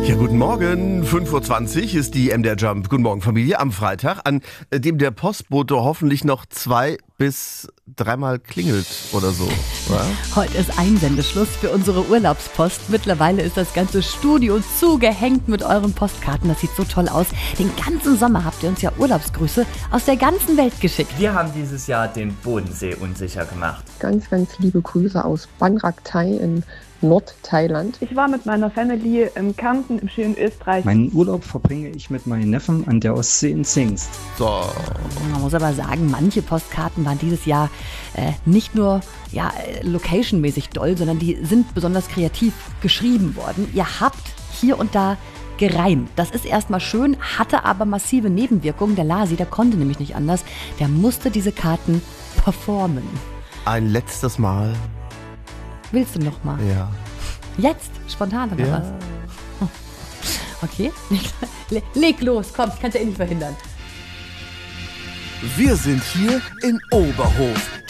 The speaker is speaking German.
Ja, guten Morgen. 5:20 Uhr ist die MDR Jump. Guten Morgen, Familie. Am Freitag, an dem der Postbote hoffentlich noch 2 bis 3 Mal klingelt oder so. Oder? Heute ist Einsendeschluss für unsere Urlaubspost. Mittlerweile ist das ganze Studio zugehängt mit euren Postkarten. Das sieht so toll aus. Den ganzen Sommer habt ihr uns ja Urlaubsgrüße aus der ganzen Welt geschickt. Wir haben dieses Jahr den Bodensee unsicher gemacht. Ganz, ganz liebe Grüße aus Banrak Thai in Nordthailand. Ich war mit meiner Family im Kärnten im schönen Österreich. Meinen Urlaub verbringe ich mit meinen Neffen an der Ostsee in Zingst. So. Man muss aber sagen, manche Postkarten waren dieses Jahr nicht nur locationmäßig doll, sondern die sind besonders kreativ geschrieben worden. Ihr habt hier und da gereimt. Das ist erstmal schön, hatte aber massive Nebenwirkungen. Der Lasi, der konnte nämlich nicht anders. Der musste diese Karten performen. Ein letztes Mal. Willst du noch mal? Ja. Jetzt? Spontan oder Ja. was? Okay, leg los, komm, ich kann es ja eh nicht verhindern. Wir sind hier in Oberhof.